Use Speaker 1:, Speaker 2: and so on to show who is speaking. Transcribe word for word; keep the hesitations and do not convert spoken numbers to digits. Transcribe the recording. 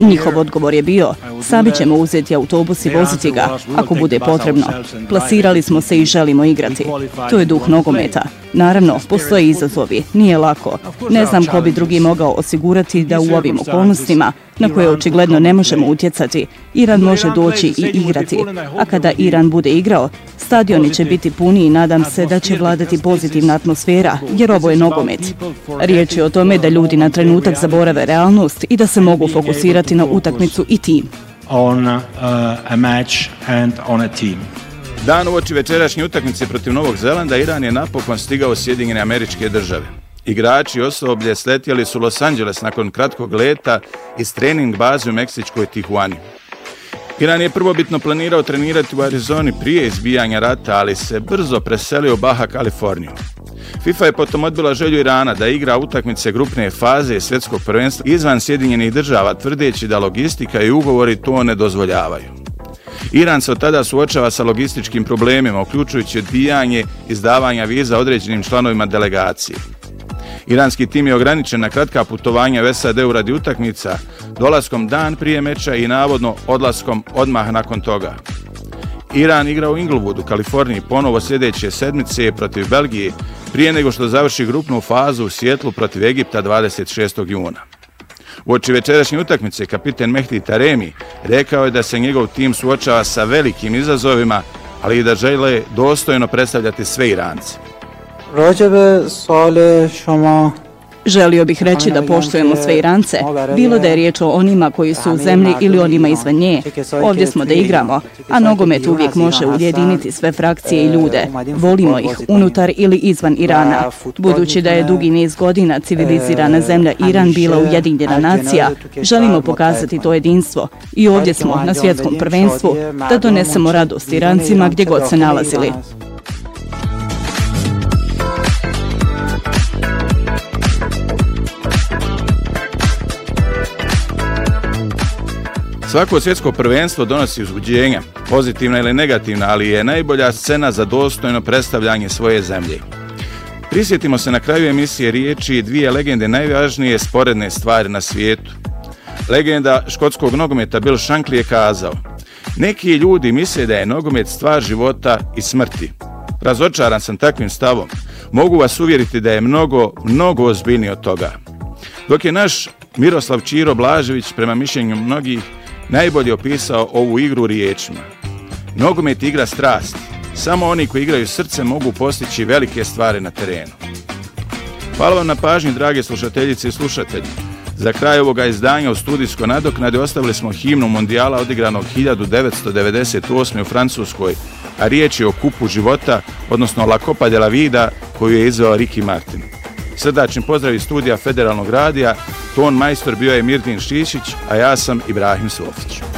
Speaker 1: Njihov odgovor je bio, sami ćemo uzeti autobus i voziti ga, ako bude potrebno. Plasirali smo se i želimo igrati. To je duh nogometa. Naravno, postoje izazovi, nije lako. Ne znam ko bi drugi mogao osigurati da u ovim okolnostima, na koje očigledno ne možemo utjecati, Iran može doći i igrati. A kada Iran bude igrao, stadioni će biti puni i nadam se da će vladati pozitivna atmosfera, jer ovo je nogomet. Riječ je o tome da ljudi na trenutak zaborave realnost i da se mogu fokusirati na utakmicu i tim.
Speaker 2: On uh, a match and on a team.
Speaker 3: Dan uoči večerašnje utakmice protiv Novog Zelanda, Iran je napokon stigao u Sjedinjene Američke Države. Igrači i osoblje sletjeli su Los Angeles nakon kratkog leta iz trening baze u meksičkoj Tijuani. Iran je prvobitno planirao trenirati u Arizoni prije izbijanja rata, ali se brzo preselio u Baja Kaliforniju. FIFA je potom odbila želju Irana da igra utakmice grupne faze svjetskog prvenstva izvan Sjedinjenih Država, tvrdeći da logistika i ugovori to ne dozvoljavaju. Iran se od tada suočava sa logističkim problemima, uključujući odbijanje izdavanja viza određenim članovima delegacije. Iranski tim je ograničen na kratka putovanja u S A D-u radi utakmica, dolaskom dan prije meča i navodno odlaskom odmah nakon toga. Iran igra u Inglewoodu, Kaliforniji, ponovo sljedeće sedmice protiv Belgije, prije nego što završi grupnu fazu u Sijetlu protiv Egipta dvadeset šestog juna. Uoči večerašnje utakmice, kapiten Mehdi Taremi rekao je da se njegov tim suočava sa velikim izazovima, ali i da žele dostojno predstavljati sve Irance.
Speaker 4: راجب سوال شما
Speaker 1: Želio bih reći da poštujemo sve Irance, bilo da je riječ o onima koji su u zemlji ili onima izvan nje. Ovdje smo da igramo, a nogomet uvijek može ujediniti sve frakcije i ljude. Volimo ih unutar ili izvan Irana. Budući da je dugi niz godina civilizirana zemlja Iran bila ujedinjena nacija, želimo pokazati to jedinstvo i ovdje smo na svjetskom prvenstvu da donesemo radost Irancima gdje god se nalazili.
Speaker 3: Svako svjetsko prvenstvo donosi uzbuđenja, pozitivna ili negativna, ali je najbolja scena za dostojno predstavljanje svoje zemlje. Prisjetimo se na kraju emisije riječi dvije legende najvažnije sporedne stvari na svijetu. Legenda škotskog nogometa Bill Shankly je kazao: neki ljudi misle da je nogomet stvar života i smrti. Razočaran sam takvim stavom. Mogu vas uvjeriti da je mnogo, mnogo ozbiljnije od toga. Dok je naš Miroslav Ćiro Blažević, prema mišljenju mnogih, najbolje opisao ovu igru riječima: nogomet igra strasti. Samo oni koji igraju srce mogu postići velike stvari na terenu. Hvala vam na pažnji, drage slušateljice i slušatelji. Za kraj ovoga izdanja u studijskoj nadoknadi ostavili smo himnu mondijala odigranog hiljadu devetsto devedeset osme u Francuskoj, a riječ je o kupu života, odnosno La Copa de la Vida, koju je izveo Ricky Martin. Srdačni pozdrav iz studija Federalnog radija, ton majstor bio je Mirdin Šišić, a ja sam Ibrahim Sofić.